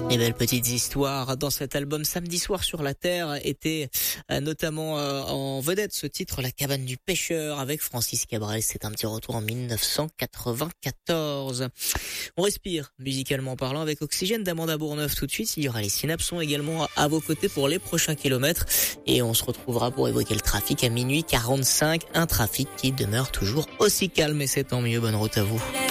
Les belles petites histoires dans cet album Samedi soir sur la Terre était notamment en vedette ce titre La cabane du pêcheur avec Francis Cabrel. C'est un petit retour en 1994. On respire musicalement parlant avec Oxygène d'Amanda Bourneuf tout de suite. Il y aura les Synapsons également à vos côtés pour les prochains kilomètres et on se retrouvera pour évoquer le trafic à minuit 45. Un trafic qui demeure toujours aussi calme et c'est tant mieux. Bonne route à vous.